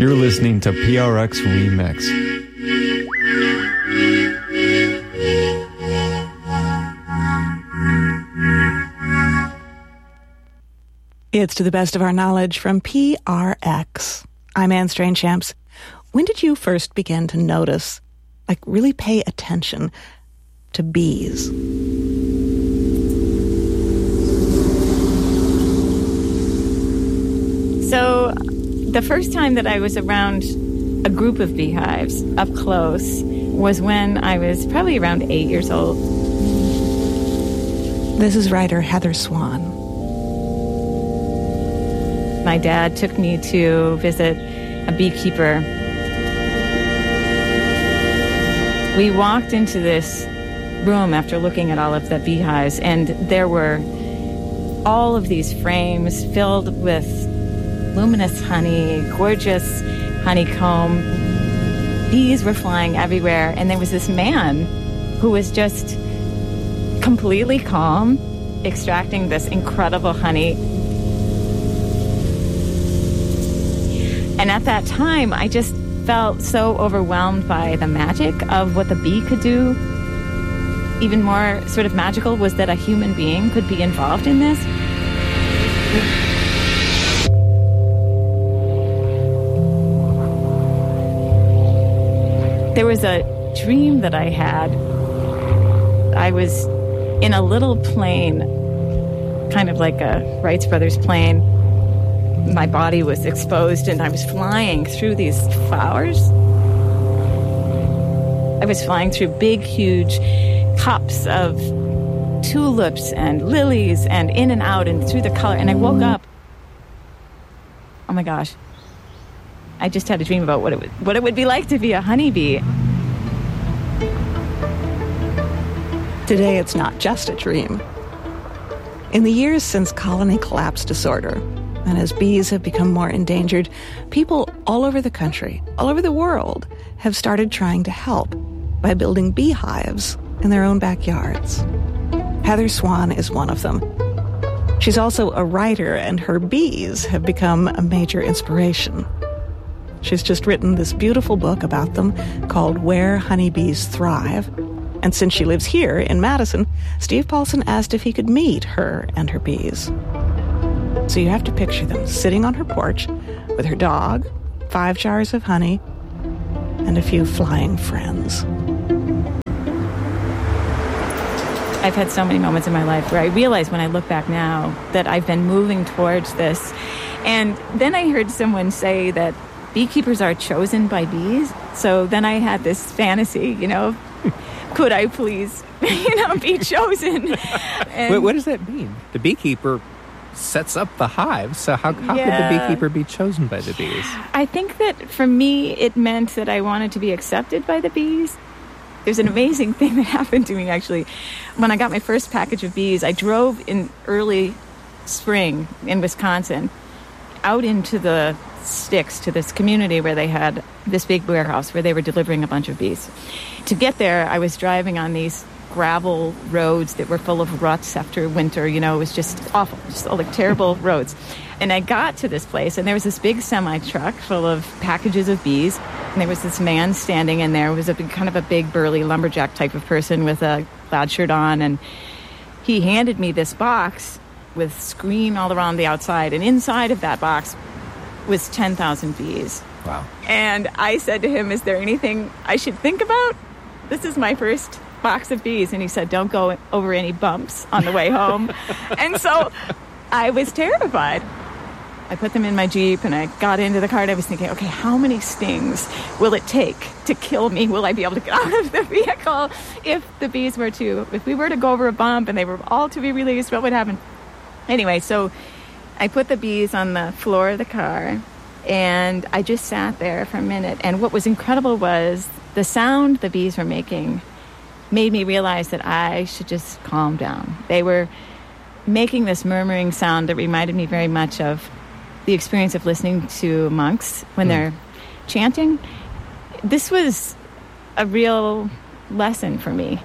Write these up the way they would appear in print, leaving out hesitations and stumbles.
You're listening to PRX Remix. It's To the Best of Our Knowledge from PRX. I'm Anne Strange-Champs. When did you first begin to notice, really pay attention to bees? So, the first time that I was around a group of beehives up close was when I was probably around 8 years old. This is writer Heather Swan. My dad took me to visit a beekeeper. We walked into this room after looking at all of the beehives, and there were all of these frames filled with luminous honey, gorgeous honeycomb. Bees were flying everywhere, and there was this man who was just completely calm, extracting this incredible honey. And at that time, I just felt so overwhelmed by the magic of what the bee could do. Even more sort of magical was that a human being could be involved in this. There was a dream that I had. I was in a little plane, kind of like a Wright Brothers plane. My body was exposed, and I was flying through these flowers. I was flying through big, huge cups of tulips and lilies and in and out and through the color. And I woke up. Oh, my gosh. I just had a dream about what it would be like to be a honeybee. Today, it's not just a dream. In the years since colony collapse disorder, and as bees have become more endangered, people all over the country, all over the world, have started trying to help by building beehives in their own backyards. Heather Swan is one of them. She's also a writer, and her bees have become a major inspiration. She's just written this beautiful book about them called Where Honeybees Thrive. And since she lives here in Madison, Steve Paulson asked if he could meet her and her bees. So you have to picture them sitting on her porch with her dog, 5 jars of honey, and a few flying friends. I've had so many moments in my life where I realize when I look back now that I've been moving towards this. And then I heard someone say that beekeepers are chosen by bees. So then I had this fantasy, could I please, be chosen? And what does that mean? The beekeeper sets up the hive, so how could the beekeeper be chosen by the bees? I think that for me, it meant that I wanted to be accepted by the bees. There's an amazing thing that happened to me, actually. When I got my first package of bees, I drove in early spring in Wisconsin out into the sticks to this community where they had this big warehouse where they were delivering a bunch of bees. To get there, I was driving on these gravel roads that were full of ruts after winter. It was just awful, just all terrible roads. And I got to this place, and there was this big semi-truck full of packages of bees, and there was this man standing in there. It was kind of a big, burly lumberjack type of person with a plaid shirt on, and he handed me this box with screen all around the outside, and inside of that box was 10,000 bees. Wow. And I said to him, is there anything I should think about? This is my first box of bees. And he said, don't go over any bumps on the way home. And so I was terrified. I put them in my Jeep, and I got into the car, and I was thinking, okay, how many stings will it take to kill me? Will I be able to get out of the vehicle if we were to go over a bump and they were all to be released? What would happen? Anyway, so I put the bees on the floor of the car, and I just sat there for a minute. And what was incredible was the sound the bees were making made me realize that I should just calm down. They were making this murmuring sound that reminded me very much of the experience of listening to monks when they're chanting. This was a real lesson for me.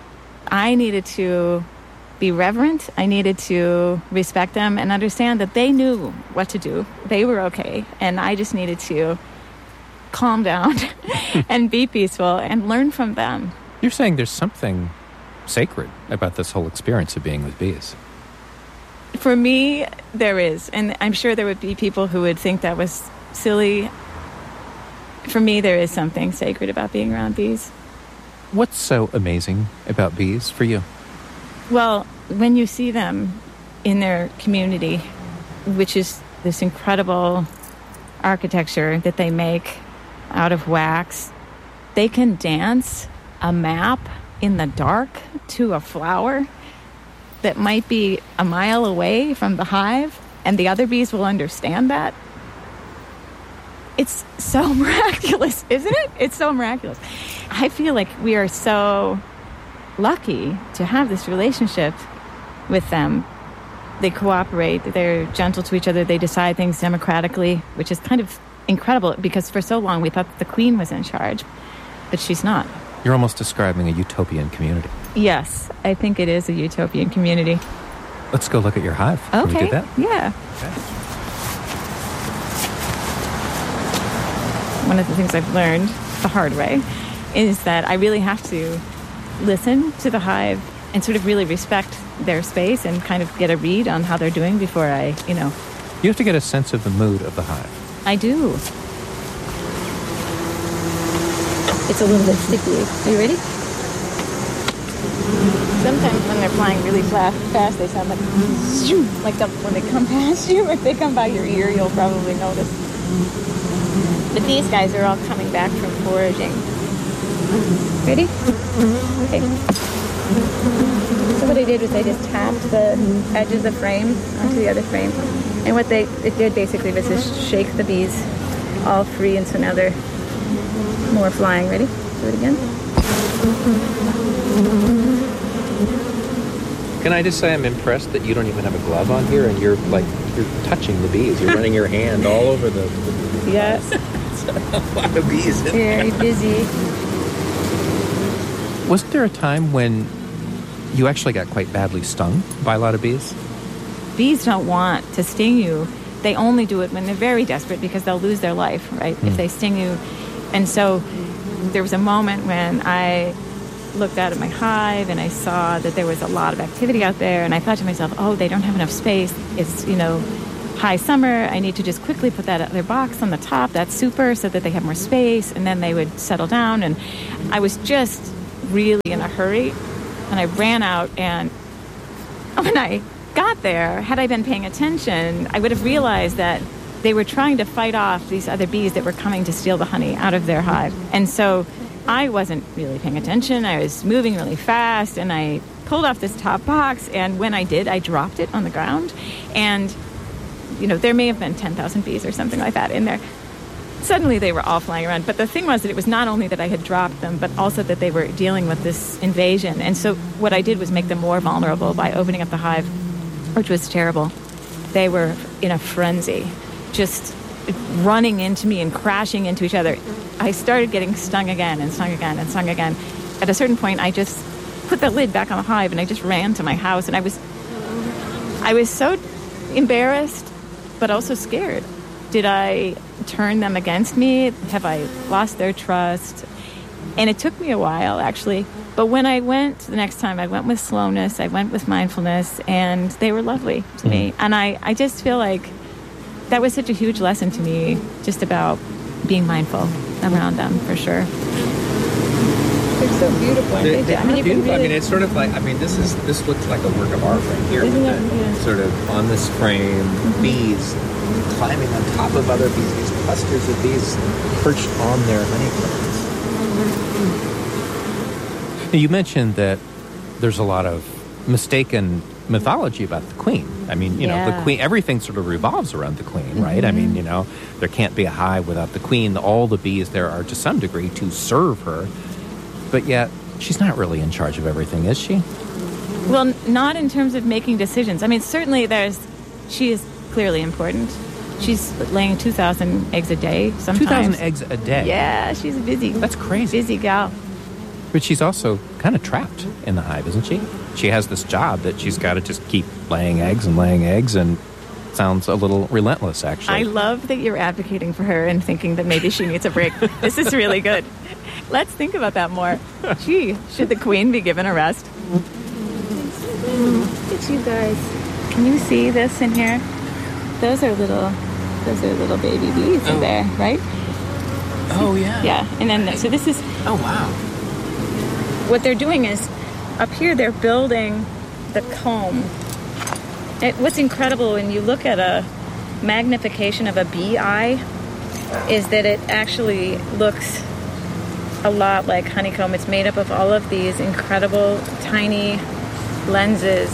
I needed to be reverent. I needed to respect them and understand that they knew what to do. They were okay. And I just needed to calm down and be peaceful and learn from them. You're saying there's something sacred about this whole experience of being with bees. For me, there is. And I'm sure there would be people who would think that was silly. For me, there is something sacred about being around bees. What's so amazing about bees for you? Well, when you see them in their community, which is this incredible architecture that they make out of wax, they can dance a map in the dark to a flower that might be a mile away from the hive, and the other bees will understand that. It's so miraculous, isn't it? It's so miraculous. I feel like we are so lucky to have this relationship with them. They cooperate, they're gentle to each other, they decide things democratically, which is kind of incredible because for so long we thought the queen was in charge, but she's not. You're almost describing a utopian community. Yes, I think it is a utopian community. Let's go look at your hive. Okay. Can we do that? Yeah. Okay. One of the things I've learned the hard way is that I really have to listen to the hive and sort of really respect their space and kind of get a read on how they're doing before I. You have to get a sense of the mood of the hive. I do. It's a little bit sticky. Are you ready? Sometimes when they're flying really fast, they sound like when they come past you. If they come by your ear, you'll probably notice. But these guys are all coming back from foraging. Ready? Okay. So what I did was I just tapped the edge of the frame onto the other frame. And what it did basically was just shake the bees all free, and so now they're more flying. Ready? Do it again. Can I just say I'm impressed that you don't even have a glove on here and you're touching the bees. You're running your hand all over the Yes. a lot of bees in Very there. busy. Wasn't there a time when you actually got quite badly stung by a lot of bees? Bees don't want to sting you. They only do it when they're very desperate because they'll lose their life, right? If they sting you. And so there was a moment when I looked out at my hive and I saw that there was a lot of activity out there, and I thought to myself, oh, they don't have enough space. It's, high summer. I need to just quickly put that other box on the top. That's super, so that they have more space, and then they would settle down. And I was just really in a hurry, and I ran out, and when I got there, had I been paying attention, I would have realized that they were trying to fight off these other bees that were coming to steal the honey out of their hive. And so I wasn't really paying attention. I was moving really fast, and I pulled off this top box, and when I did, I dropped it on the ground. And, there may have been 10,000 bees or something like that in there. Suddenly they were all flying around. But the thing was that it was not only that I had dropped them, but also that they were dealing with this invasion. And so what I did was make them more vulnerable by opening up the hive, which was terrible. They were in a frenzy, just running into me and crashing into each other. I started getting stung again and stung again and stung again. At a certain point, I just put the lid back on the hive and I just ran to my house. And I was so embarrassed, but also scared. Did I turn them against me? Have I lost their trust? And it took me a while, actually. But when I went the next time, I went with slowness, I went with mindfulness, and they were lovely to me. And I just feel like that was such a huge lesson to me, just about being mindful around them, for sure. They're so beautiful, aren't they? They're beautiful. Really... it's sort of like, this looks like a work of art right here. With the, sort of on this frame, bees climbing on top of other bees, these clusters of bees perched on their honeycombs. You mentioned that there's a lot of mistaken mythology about the queen. The queen, everything sort of revolves around the queen, right? There can't be a hive without the queen. All the bees there are to some degree to serve her. But yet, she's not really in charge of everything, is she? Well, not in terms of making decisions. Certainly she is clearly important. She's laying 2,000 eggs a day sometimes. 2,000 eggs a day? Yeah, she's busy. That's crazy. Busy gal. But she's also kind of trapped in the hive, isn't she? She has this job that she's got to just keep laying eggs, and sounds a little relentless, actually. I love that you're advocating for her and thinking that maybe she needs a break. This is really good. Let's think about that more. Gee, should the queen be given a rest? Look at you guys. Can you see this in here? Those are little baby bees in there, right? Oh, yeah. Yeah, and then so this is. Oh, wow. What they're doing is up here they're building the comb. What's incredible when you look at a magnification of a bee eye is that it actually looks a lot like honeycomb. It's made up of all of these incredible tiny lenses.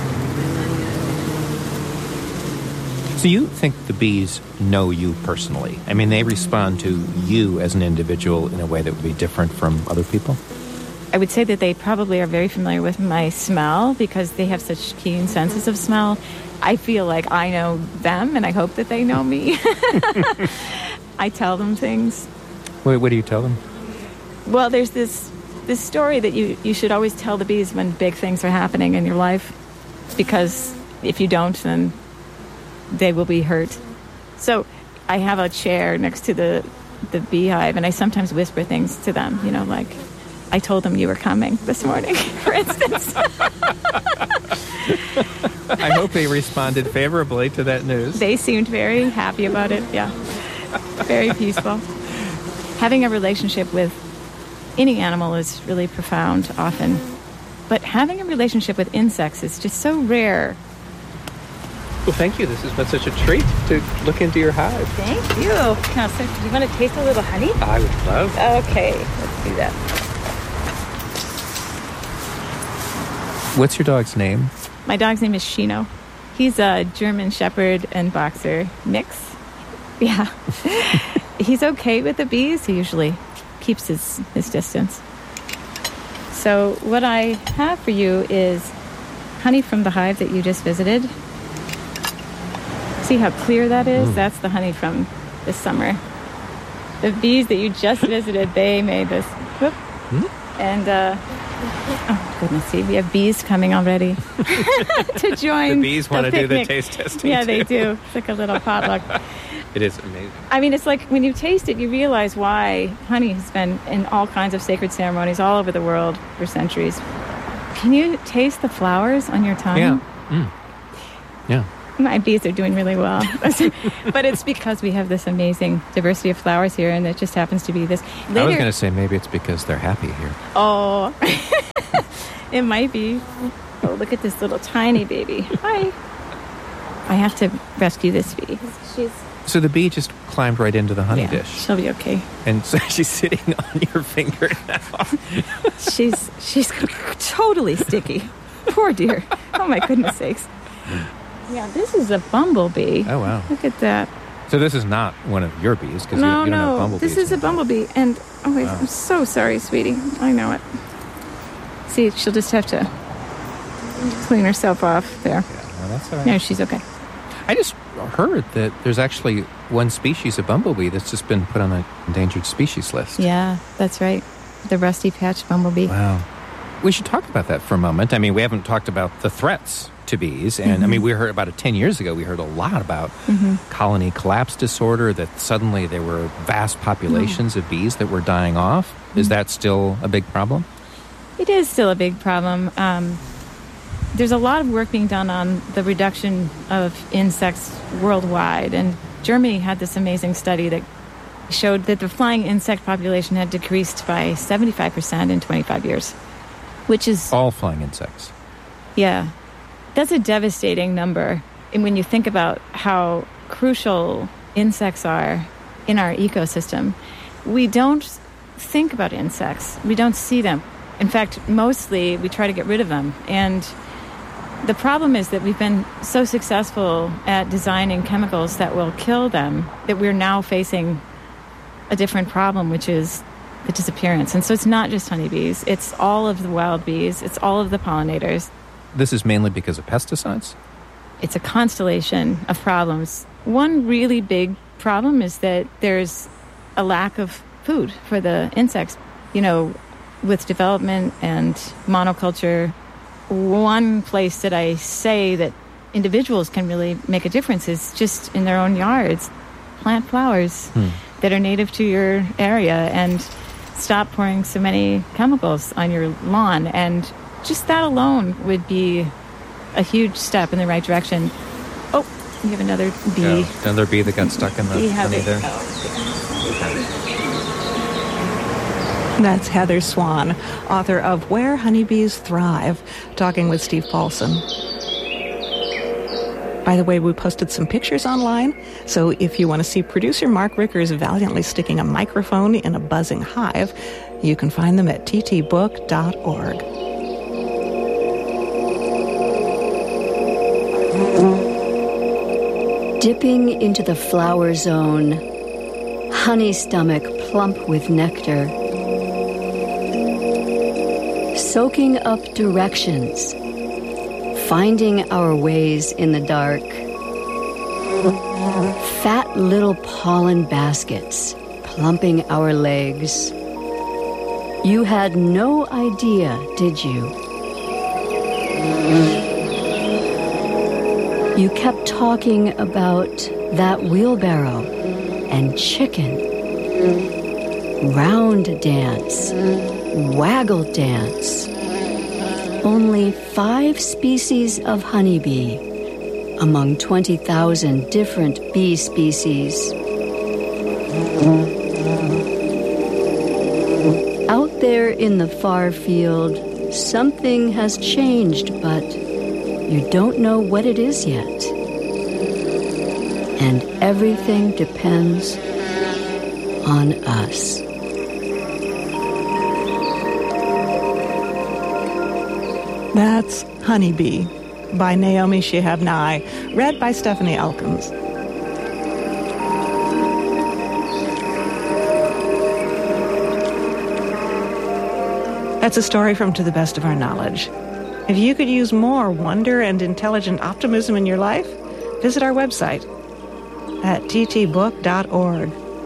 So you think the bees know you personally? I mean, they respond to you as an individual in a way that would be different from other people? I would say that they probably are very familiar with my smell because they have such keen senses of smell. I feel like I know them, and I hope that they know me. I tell them things. What do you tell them? Well, there's this story that you should always tell the bees when big things are happening in your life, because if you don't, then they will be hurt. So I have a chair next to the beehive, and I sometimes whisper things to them, like, I told them you were coming this morning, for instance. I hope they responded favorably to that news. They seemed very happy about it, yeah. Very peaceful. Having a relationship with any animal is really profound often. But having a relationship with insects is just so rare. Well, thank you. This has been such a treat to look into your hive. Thank you. Now, so do you want to taste a little honey? I would love. Okay, let's do that. What's your dog's name? My dog's name is Shino. He's a German Shepherd and Boxer mix. Yeah. He's okay with the bees. He usually keeps his distance. So what I have for you is honey from the hive that you just visited. See how clear that is? That's the honey from this summer. The bees that you just visited, they made this. Whoop. And, oh, goodness, see, we have bees coming already to join the bees want to do the taste testing, Yeah, too. they do. It's like a little potluck. It is amazing. I mean, it's like when you taste it, you realize why honey has been in all kinds of sacred ceremonies all over the world for centuries. Can you taste the flowers on your tongue? Yeah. Yeah. My bees are doing really well. But it's because we have this amazing diversity of flowers here, and it just happens to be this. Later, I was going to say maybe it's because they're happy here. Oh, it might be. Oh, look at this little tiny baby. Hi. I have to rescue this bee. So the bee just climbed right into the honey dish. She'll be okay. And so she's sitting on your finger now. She's totally sticky. Poor dear. Oh, my goodness sakes. Yeah, this is a bumblebee. Oh, wow. Look at that. So this is not one of your bees, because No, you don't have bumblebees. this is a bumblebee. And, oh, wait, Wow. I'm so sorry, sweetie. I know it. See, she'll just have to clean herself off there. Yeah, well, that's all right. No, she's okay. I just heard that there's actually one species of bumblebee that's just been put on the endangered species list. Yeah, that's right. The rusty patch bumblebee. Wow. We should talk about that for a moment. I mean, we haven't talked about the threats to bees. And I mean, we heard about it 10 years ago. We heard a lot about colony collapse disorder, that suddenly there were vast populations of bees that were dying off. Is that still a big problem? It is still a big problem. There's a lot of work being done on the reduction of insects worldwide. And Germany had this amazing study that showed that the flying insect population had decreased by 75% in 25 years, which is... All flying insects. Yeah. That's a devastating number. And when you think about how crucial insects are in our ecosystem, we don't think about insects. We don't see them. In fact, mostly we try to get rid of them. And the problem is that we've been so successful at designing chemicals that will kill them that we're now facing a different problem, which is the disappearance. And so it's not just honeybees. It's all of the wild bees. It's all of the pollinators. This is mainly because of pesticides? It's a constellation of problems. One really big problem is that there's a lack of food for the insects. You know, with development and monoculture, one place that I say that individuals can really make a difference is just in their own yards. Plant flowers that are native to your area and stop pouring so many chemicals on your lawn. And just that alone would be a huge step in the right direction. Oh, we have another bee. Yeah, another bee that got stuck in the honey there. That's Heather Swan, author of Where Honeybees Thrive, talking with Steve Paulson. By the way, we posted some pictures online, so if you want to see producer Mark Rickers valiantly sticking a microphone in a buzzing hive, you can find them at ttbook.org. Dipping into the flower zone, honey stomach plump with nectar, soaking up directions, finding our ways in the dark, fat little pollen baskets plumping our legs. You had no idea, did you? You kept talking about that wheelbarrow and chicken, round dance, waggle dance. Only 5 species of honeybee among 20,000 different bee species. Out there in the far field, something has changed, but you don't know what it is yet. And everything depends on us. That's Honeybee by Naomi Shihab Nye, read by Stephanie Elkins. That's a story from To the Best of Our Knowledge. If you could use more wonder and intelligent optimism in your life, visit our website at ttbook.org.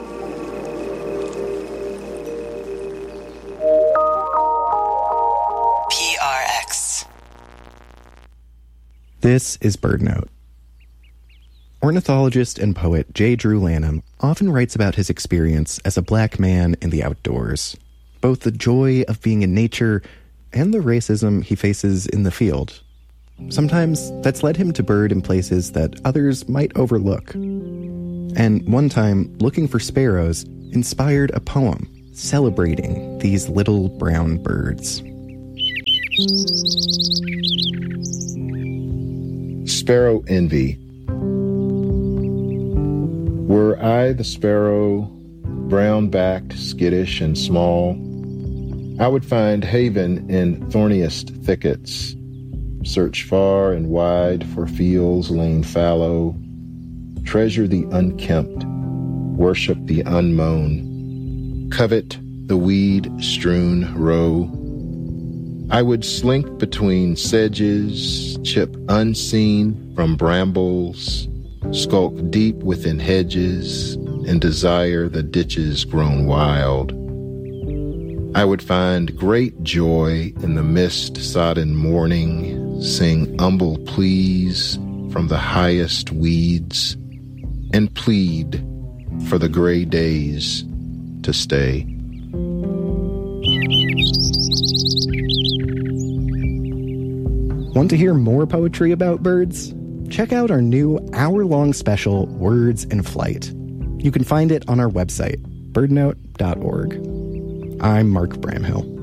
This is BirdNote. Ornithologist and poet J. Drew Lanham often writes about his experience as a black man in the outdoors, both the joy of being in nature and the racism he faces in the field. Sometimes that's led him to bird in places that others might overlook. And one time, looking for sparrows inspired a poem celebrating these little brown birds. Sparrow Envy. Were I the sparrow, brown-backed, skittish, and small, I would find haven in thorniest thickets, search far and wide for fields lain fallow, treasure the unkempt, worship the unmown, covet the weed-strewn row. I would slink between sedges, chip unseen from brambles, skulk deep within hedges, and desire the ditches grown wild. I would find great joy in the mist-sodden morning, sing humble pleas from the highest weeds, and plead for the gray days to stay. Want to hear more poetry about birds? Check out our new hour-long special, Words in Flight. You can find it on our website, birdnote.org. I'm Mark Bramhill.